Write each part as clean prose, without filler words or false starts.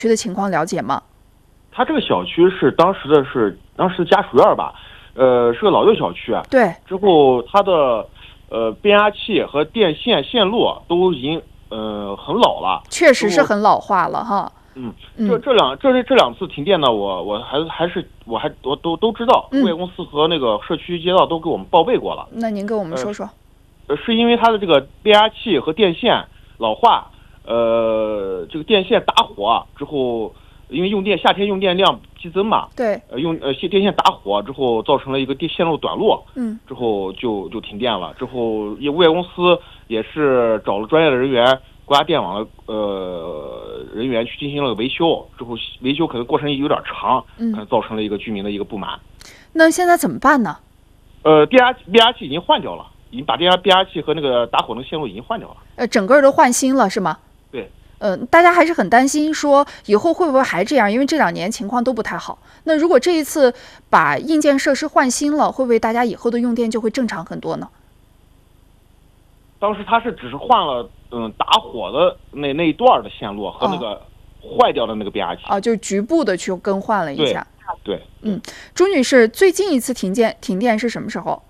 区的情况了解吗？ 他这个小区是当时家属院吧，是个老旧小区啊。 对。 之后它的变压器和电线线路都已经很老了， 确实是很老化了哈。 这两次停电呢，我都知道，物业公司和那个社区街道都给我们报备过了。 那您跟我们说说。 是因为它的这个变压器和电线老化，这个电线打火之后，因为夏天用电量激增嘛， 对， 电线打火之后造成了一个线路短路，之后就停电了。之后物业公司也是找了专业的人员，国家电网的人员去进行了维修，之后维修可能过程有点长，可能造成了一个居民的一个不满。 那现在怎么办呢？ 变压器已经换掉了，已经把变压器和那个打火的线路已经换掉了。 整个都换新了是吗？ 对。 大家还是很担心说以后会不会还这样，因为这2年情况都不太好。那如果这一次把硬件设施换新了，会不会大家以后的用电就会正常很多呢？ 当时他只是换了打火的那一段的线路和那个坏掉的那个变压器就是局部的去更换了一下。 对。 朱女士，最近一次停电是什么时候？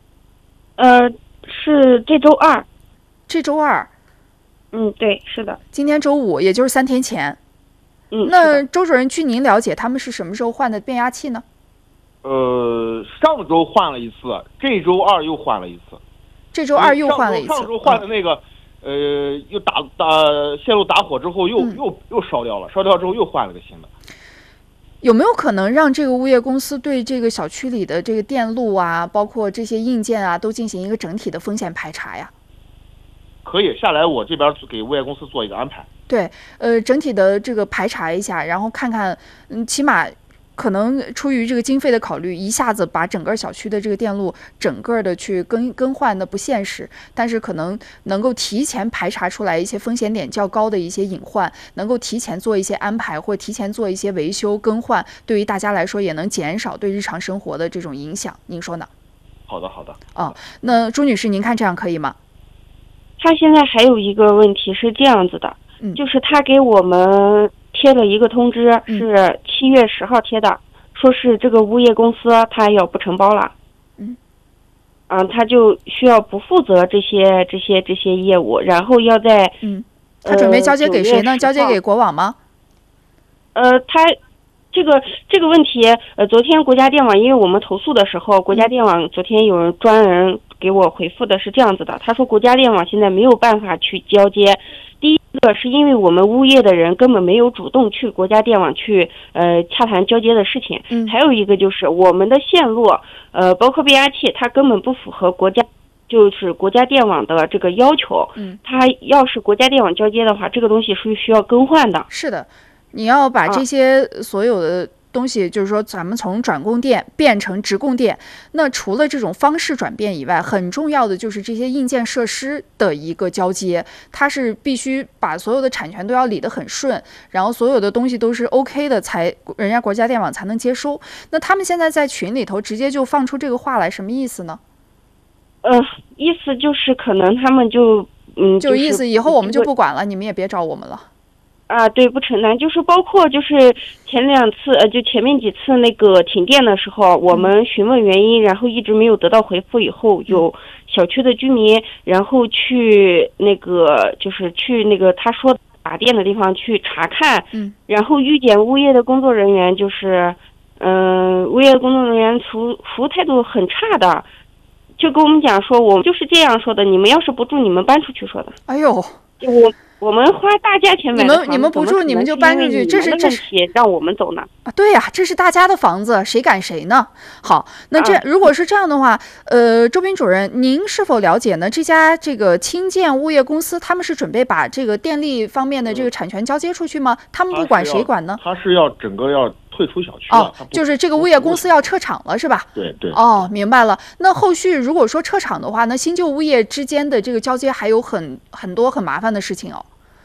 是这周2。 这周2。 对，是的。 今天周5，也就是3天前。那周主任，据您了解，他们是什么时候换的变压器呢？ 上周换了一次，这周2又换了一次。 这周2又换了一次。 上周换的那个，又打线路打火之后又烧掉了，烧掉之后又换了个新的。 有没有可能让这个物业公司对这个小区里的这个电路啊，包括这些硬件啊，都进行一个整体的风险排查呀？ 可以，下来我这边给物业公司做一个安排。 对，整体的这个排查一下，然后看看，起码可能出于这个经费的考虑，一下子把整个小区的这个电路整个的去更换的不现实，但是可能能够提前排查出来一些风险点较高的一些隐患，能够提前做一些安排或提前做一些维修更换，对于大家来说也能减少对日常生活的这种影响，您说呢？ 好的。 那朱女士，您看这样可以吗？ 他现在还有一个问题是这样子的，就是他给我们贴了一个通知，是7月10号贴的，说是这个物业公司他要不承包了，他就需要不负责这些业务，然后要在他准备交接给谁呢？交接给国网吗？ 他这个问题，昨天国家电网，因为我们投诉的时候，国家电网昨天有专人给我回复的是这样子的，他说国家电网现在没有办法去交接。第一个是因为我们物业的人根本没有主动去国家电网去洽谈交接的事情，还有一个就是我们的线路包括变压器，它根本不符合国家电网的这个要求。它要是国家电网交接的话，这个东西是需要更换的。 是的，你要把这些所有的东西，就是说咱们从转供电变成直供电，那除了这种方式转变以外，很重要的就是这些硬件设施的一个交接，它是必须把所有的产权都要理得很顺，然后所有的东西都是 OK 的，才人家国家电网才能接收。那他们现在在群里头直接就放出这个话来，什么意思呢？ 意思就是可能他们就意思以后我们就不管了，你们也别找我们了。 对，不承担，就是包括就是前面几次那个停电的时候，我们询问原因，然后一直没有得到回复，以后有小区的居民，然后去那个他说打电的地方去查看，然后遇见物业的工作人员，就是物业工作人员服务态度很差的，就跟我们讲说，我们就是这样说的，你们要是不住，你们搬出去说的。 哎呦， 我们花大价钱买的房子， 你们不住你们就搬出去，这是问题，让我们走呢？ 对呀，这是大家的房子，谁赶谁呢？好，那如果是这样的话，周斌主任，您是否了解呢？这个清建物业公司，他们是准备把这个电力方面的这个产权交接出去吗？他们不管谁管呢？ 他是要整个要退出小区就是这个物业公司要撤场了，是吧？ 对。 明白了。那后续如果说撤场的话，那新旧物业之间的这个交接还有很多很麻烦的事情哦。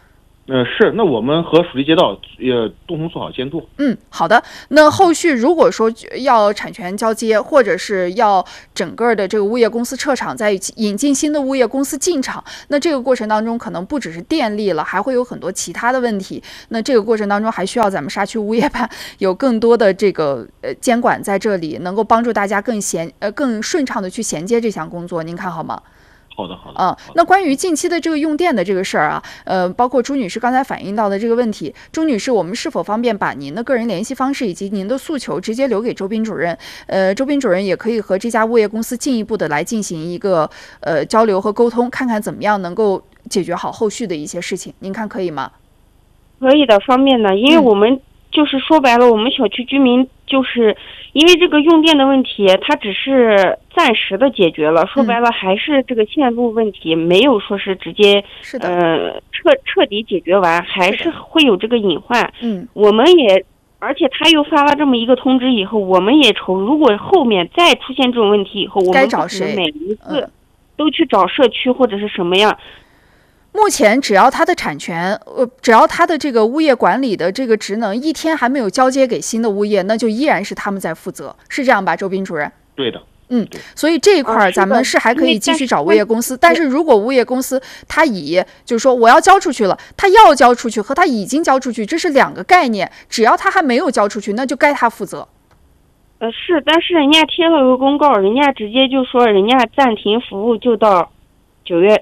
是，那我们和属地街道也共同做好监督。 好的。那后续如果说要产权交接，或者是要整个的这个物业公司撤场，再引进新的物业公司进场，那这个过程当中可能不只是电力了，还会有很多其他的问题。那这个过程当中还需要咱们沙区物业办有更多的这个监管在这里，能够帮助大家更顺畅的去衔接这项工作，您看好吗？ 好的。 那关于近期的这个用电的这个事儿啊，包括朱女士刚才反映到的这个问题，朱女士，我们是否方便把您的个人联系方式以及您的诉求直接留给周斌主任？周斌主任也可以和这家物业公司进一步的来进行一个交流和沟通，看看怎么样能够解决好后续的一些事情，您看可以吗？ 可以的，方便的，因为我们就是说白了，我们小区居民就是因为这个用电的问题，它只是暂时的解决了，说白了还是这个线路问题，没有说是直接彻底解决完，还是会有这个隐患。我们也，而且他又发了这么一个通知以后，我们也愁，如果后面再出现这种问题以后，我们不可能每一次都去找社区或者是什么样。 目前只要它的产权，只要它的这个物业管理的这个职能一天还没有交接给新的物业，那就依然是他们在负责，是这样吧，周斌主任？ 对的。 所以这一块咱们是还可以继续找物业公司，但是如果物业公司他就是说我要交出去了，他要交出去和他已经交出去这是两个概念，只要他还没有交出去，那就该他负责。 是，但是人家贴了个公告，人家直接就说人家暂停服务就到9月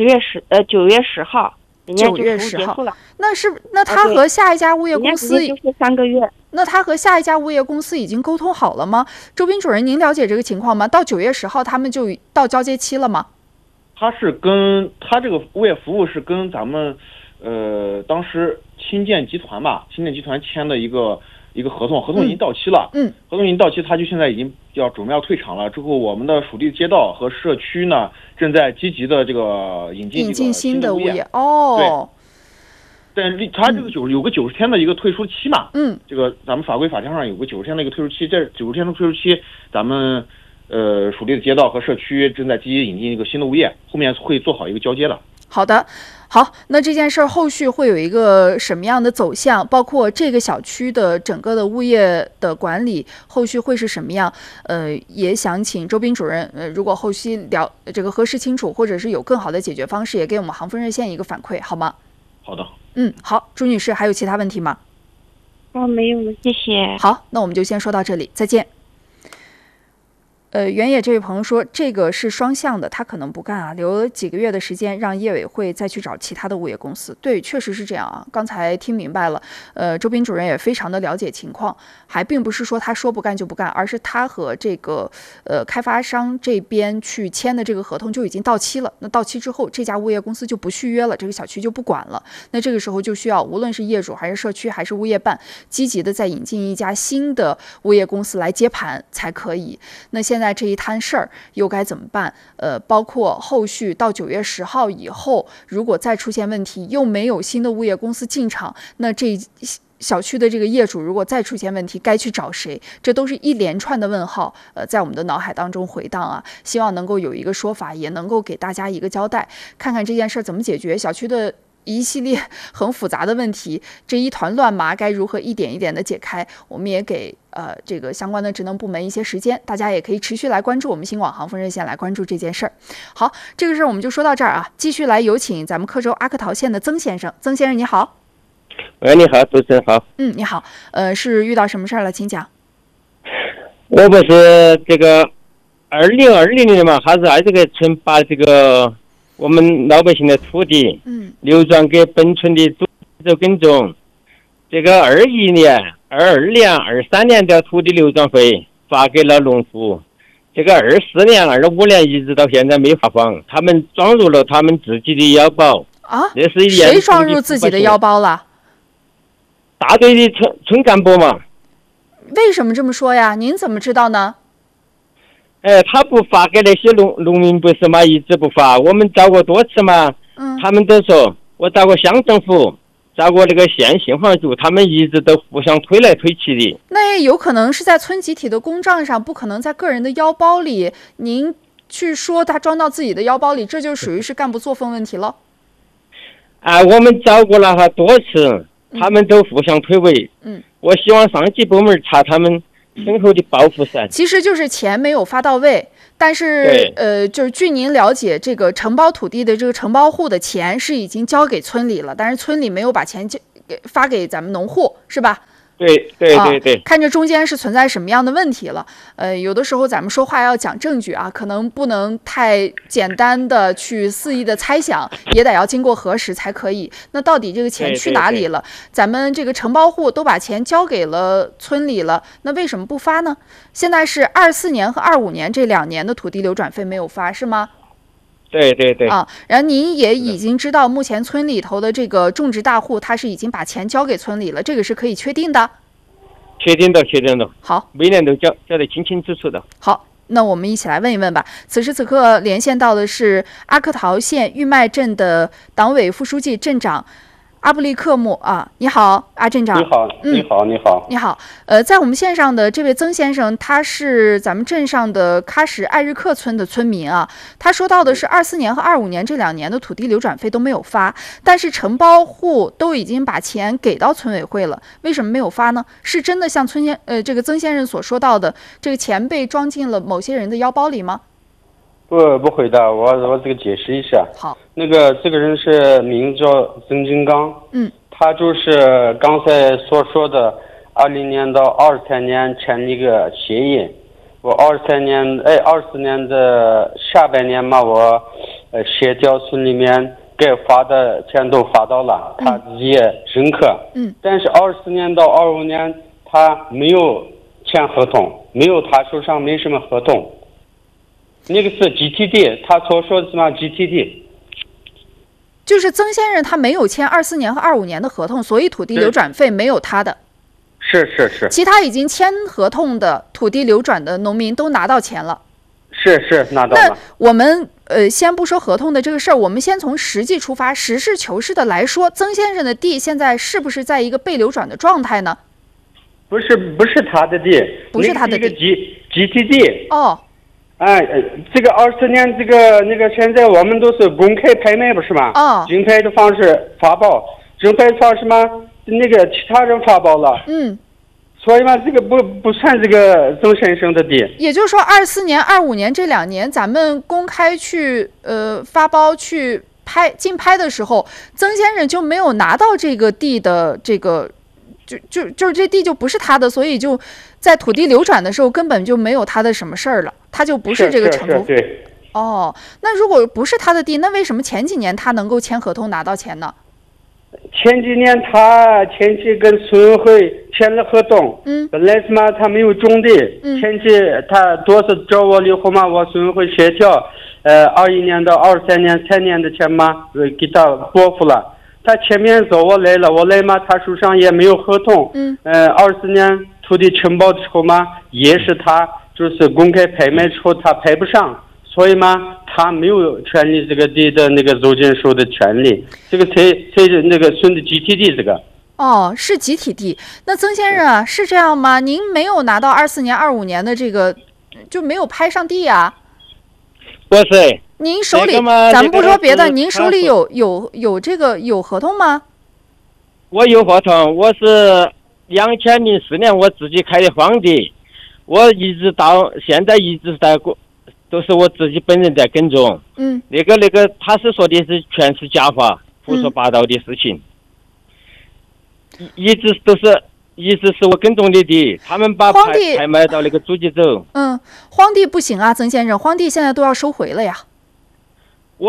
10号，人家就服务结束了。 那他和下一家物业公司就是3个月。 那他和下一家物业公司已经沟通好了吗？周斌主任，您了解这个情况吗？到9月10号他们就到交接期了吗？ 他这个物业服务是跟咱们当时新建集团签的一个合同已经到期了。合同已经到期，他就现在已经准备要退场了。之后我们的属地街道和社区呢正在积极的这个引进新的物业。 对。但它这个有个90天的一个退出期嘛，这个咱们法规法条上有个90天的一个退出期，这90天的退出期，咱们属地的街道和社区正在积极引进一个新的物业，后面会做好一个交接的。 好的，好，那这件事儿后续会有一个什么样的走向？包括这个小区的整个的物业的管理后续会是什么样？也想请周斌主任，如果后续这个核实清楚，或者是有更好的解决方式，也给我们杭丰热线一个反馈，好吗？ 好的。 好，朱女士还有其他问题吗？ 没有了，谢谢。 好，那我们就先说到这里，再见。原野这位朋友说，这个是双向的，他可能不干啊，留了几个月的时间，让业委会再去找其他的物业公司。对，确实是这样啊。刚才听明白了，周斌主任也非常的了解情况，还并不是说他说不干就不干，而是他和这个开发商这边去签的这个合同就已经到期了。那到期之后，这家物业公司就不续约了，这个小区就不管了。那这个时候就需要无论是业主还是社区还是物业办，积极的再引进一家新的物业公司来接盘才可以。那现在这一摊事儿又该怎么办？包括后续到9月10号以后，如果再出现问题，又没有新的物业公司进场，那这小区的这个业主如果再出现问题，该去找谁？这都是一连串的问号，在我们的脑海当中回荡啊。希望能够有一个说法，也能够给大家一个交代，看看这件事怎么解决。小区的一系列很复杂的问题，这一团乱麻该如何一点一点的解开？我们也给这个相关的职能部门一些时间，大家也可以持续来关注我们新广杭丰热线，来关注这件事儿。好，这个事儿我们就说到这儿啊，继续来有请咱们克州阿克陶县的曾先生。曾先生你好。 喂，你好，主持人好。 你好，是遇到什么事儿了，请讲。 我不是这个2020年嘛，还是这个村把这个我们老百姓的土地流转给本村的组织耕种，这个21年、22年、23年的土地流转费发给了农户，这个24年、25年一直到现在没发放，他们装入了他们自己的腰包啊？ 这是谁装入自己的腰包了？ 大队的村干部嘛。 为什么这么说呀？您怎么知道呢？ 他不发给那些农民不是嘛，一直不发。我们找过多次嘛，他们都说，我找过乡政府，找过那个县信号组，他们一直都互相推来推去的。 那有可能是在村集体的公账上，不可能在个人的腰包里。您去说他装到自己的腰包里，这就属于是干部作风问题了。 我们找过了他多次，他们都互相推诿。我希望上级部门查他们身后的包袱噻。 其实就是钱没有发到位，但是就是据您了解，这个承包土地的这个承包户的钱是已经交给村里了，但是村里没有把钱发给咱们农户，是吧？ 对， 看着中间是存在什么样的问题了。有的时候咱们说话要讲证据啊，可能不能太简单的去肆意的猜想，也得要经过核实才可以。那到底这个钱去哪里了？咱们这个承包户都把钱交给了村里了，那为什么不发呢？现在是24年和25年这2年的土地流转费没有发，是吗？ 对然后您也已经知道，目前村里头的这个种植大户他是已经把钱交给村里了，这个是可以确定的。 确定的。 好， 每年都交得清清楚楚的。 好，那我们一起来问一问吧。此时此刻连线到的是阿克陶县玉麦镇的党委副书记、镇长阿布利克木啊，你好，阿镇长。 你好。 在我们线上的这位曾先生，他是咱们镇上的喀什艾日克村的村民啊。他说到的是24年和25年这2年的土地流转费都没有发，但是承包户都已经把钱给到村委会了，为什么没有发呢？是真的像这个曾先生所说到的，这个钱被装进了某些人的腰包里吗？ 不会的，我这个解释一下。 好， 这个人是名叫曾金刚，他就是刚才所说的20年到23年签了一个协议。我24年的下半年嘛，我协调村里面该发的钱都发到了，他自己也认可。但是24年到25年他没有签合同，他手上没什么合同。那个是 GTD， 他所说的什么 GTD？ 就是曾先生他没有签24年和25年的合同，所以土地流转费没有他的。 是。 其他已经签合同的土地流转的农民都拿到钱了。 是拿到了。 那我们先不说合同的这个事儿，我们先从实际出发，实事求是的来说，曾先生的地现在是不是在一个被流转的状态呢？ 不是他的地， 不是他的地。 GTD。 哦。 这个20年那个现在我们都是公开拍卖不是吗？竞拍的方式发包，竞拍方式嘛，那个其他人发包了。所以嘛，这个不算这个曾先生的地。 也就是说，24年、25年这2年，咱们公开去发包去竞拍的时候，曾先生就没有拿到这个地的这个。就是这地就不是他的，所以就在土地流转的时候根本就没有他的什么事儿了，他就不是这个承包。 对。 那如果不是他的地，那为什么前几年他能够签合同拿到钱呢？ 前几年他前期跟村委会签了合同，本来是嘛他没有种地，前期他多次找我以后嘛，我村委会协调，21年到23年3年的钱嘛，给他拨付了。他前面找我来嘛，他手上也没有合同。24年土地承包的时候嘛，也是他就是公开拍卖之后他拍不上，所以嘛，他没有权利这个地的那个走进手的权利。这个才那个村的集体地这个。 是集体地。那曾先生啊，是这样吗？您没有拿到24年、25年的这个，就没有拍上地啊？ 不是。 您手里，咱们不说别的，您手里有合同吗？ 我有合同，我是2004年我自己开的荒地，我一直到现在一直在都是我自己本人在耕种。那个他是说的是全是假话，胡说八道的事情。一直是我耕种的地，他们把拍卖到那个租界走。 荒地不行啊，曾先生，荒地现在都要收回了呀。 我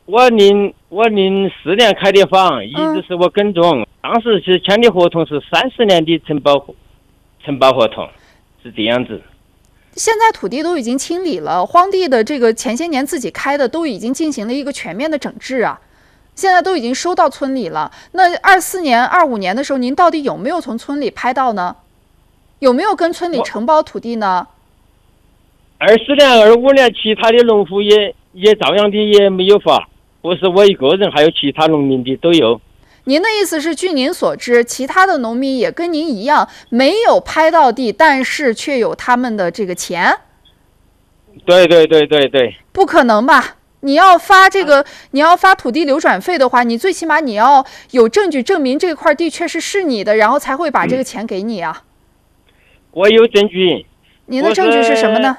04年开的房，一直是我耕种，当时是签的合同是30年的承包合同，是这样子。 现在土地都已经清理了，荒地的这个前些年自己开的都已经进行了一个全面的整治啊，现在都已经收到村里了。那24年、25年的时候，您到底有没有从村里拍到呢？有没有跟村里承包土地呢 ？24年、25年，其他的农户也照样的也没有发，不是我一个人，还有其他农民的都有。 您的意思是，据您所知，其他的农民也跟您一样没有拍到地，但是却有他们的这个钱？ 对。 不可能吧？ 你要发土地流转费的话，你最起码你要有证据证明这块地确实是你的，然后才会把这个钱给你啊。 我有证据。 您的证据是什么呢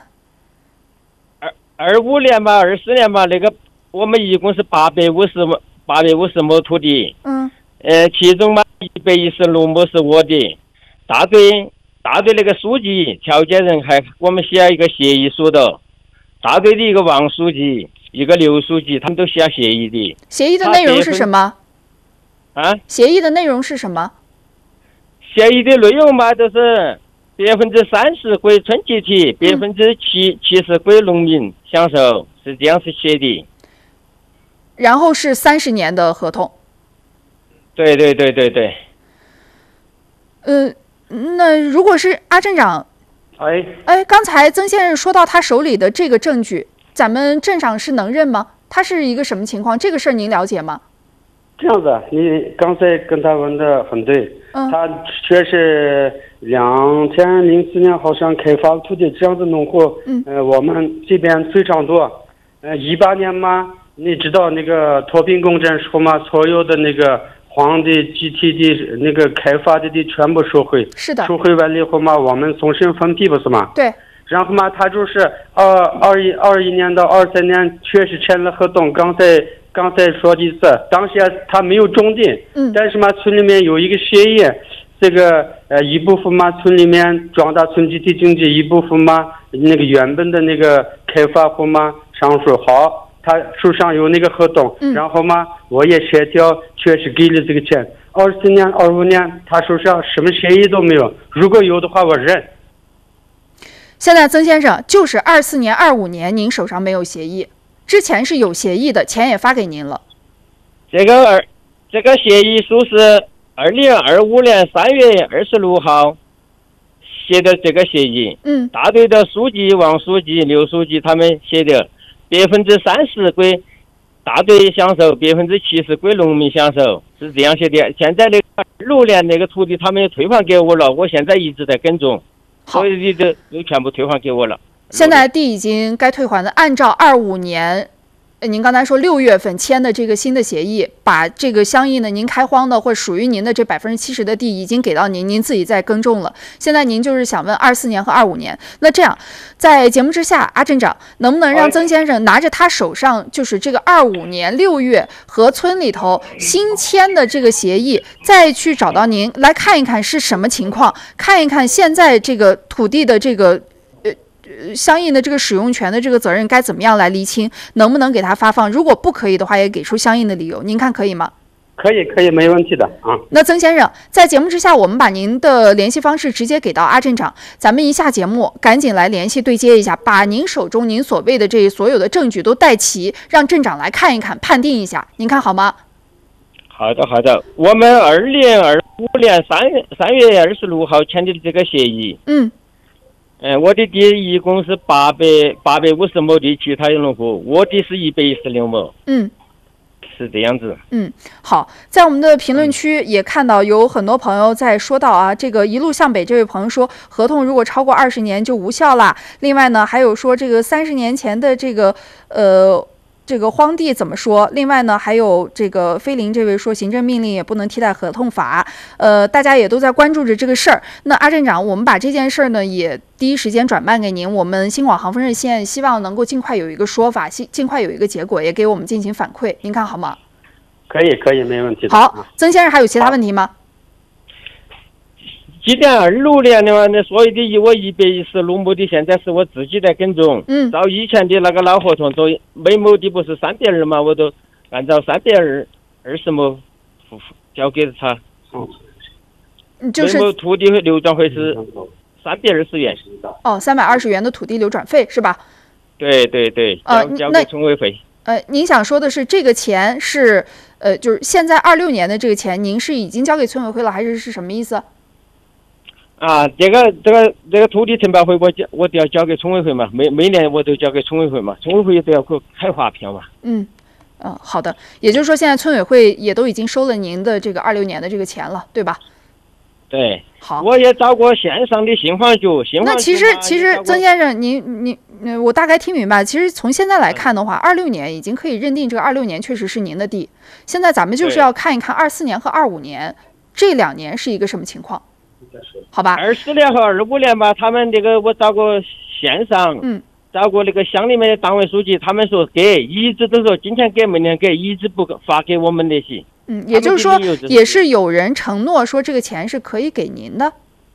？25年吧，24年吧，那个我们一共是850亩土地。其中嘛116亩是我的。大队那个书记、调解人还我们写一个协议书的。大队的一个王书记、一个刘书记，他们都写协议的。 协议的内容是什么？协议的内容是什么？ 协议的内容嘛，就是30%归村集体，70%归农民享受，是这样是写的。 然后是30年的合同。 对。 那如果是阿镇长。刚才曾先生说到他手里的这个证据，咱们镇上是能认吗？他是一个什么情况？这个事儿您了解吗？ 这样子，你刚才跟他问的很对。他确实2004年好像开发土地，这样子农户，我们这边非常多。18年嘛，你知道那个脱贫攻坚说嘛，所有的那个荒地、集体的那个开发的地全部收回。 是的。 收回完了以后嘛，我们重新分批，不是吗？ 对。 然后嘛，他就是21年到23年确实签了合同。刚才说的是，当时他没有种地，但是嘛，村里面有一个协议，这个一部分嘛，村里面壮大村集体经济，一部分嘛，那个原本的那个开发户嘛，上述好。他手上有那个合同，然后嘛，我也协调，确实给了这个钱。24年、25年，他手上什么协议都没有。如果有的话，我认。 现在曾先生就是24年、25年，您手上没有协议，之前是有协议的，钱也发给您了。 这个协议书是2025年3月26号写的这个协议。大队的书记、王书记、刘书记他们写的。30%归大队享受，70%归农民享受，是这样写的。现在那个6年那个土地他们也退还给我了，我现在一直在耕种，所以都全部退还给我了。 现在地已经该退还的，按照25年，您刚才说6月份签的这个新的协议，把这个相应的您开荒的或属于您的这70%的地已经给到您，您自己在耕种了。现在您就是想问24年和25年，那这样在节目之下，阿镇长能不能让曾先生拿着他手上就是这个25年6月和村里头新签的这个协议，再去找到您来看一看是什么情况，看一看现在这个土地的这个相应的这个使用权的这个责任该怎么样来厘清，能不能给他发放？如果不可以的话，也给出相应的理由。您看可以吗？ 可以，没问题的啊。 那曾先生，在节目之下，我们把您的联系方式直接给到阿镇长，咱们一下节目赶紧来联系对接一下，把您手中您所谓的这所有的证据都带齐，让镇长来看一看，判定一下，您看好吗？ 好的，我们2025年3月26号签的这个协议。我的地一共是850亩地，其他有农户，我的是116亩。是这样子。 好，在我们的评论区也看到有很多朋友在说到啊，这个一路向北这位朋友说，合同如果超过20年就无效啦。另外呢，还有说这个30年前的这个荒地怎么说？另外呢，还有这个菲林这位说，行政命令也不能替代合同法。大家也都在关注着这个事儿。那阿镇长，我们把这件事儿呢也第一时间转办给您，我们新广航风热线希望能够尽快有一个说法，尽快有一个结果，也给我们进行反馈。您看好吗？ 可以，没问题的。 好，曾先生还有其他问题吗？ 今年26年的话，那所有的我116亩的，现在是我自己在耕种。照以前的那个老合同，都每亩地不是320嘛，我都按照320亩交给他。 就是每亩土地流转费是320元。 320元的土地流转费是吧？ 对，交给村委会。 您想说的是这个钱是就是现在26年的这个钱，您是已经交给村委会了，还是什么意思？ 这个土地承包费我都要交给村委会嘛，每年我都交给村委会嘛，村委会都要给我开发票嘛。 好的，也就是说现在村委会也都已经收了您的这个26年的这个钱了，对吧？ 对， 好， 我也找过线上的信访局。 那其实曾先生，我大概听明白。其实从现在来看的话，26年已经可以认定这个26年确实是您的地。现在咱们就是要看一看24年和25年这2年是一个什么情况，好吧 ？24年和25年吧，他们这个我找过线上，找过那个乡里面的党委书记，他们说给，一直都说今天给明天给，一直不发给我们那些。 也就是说，也是有人承诺说这个钱是可以给您的。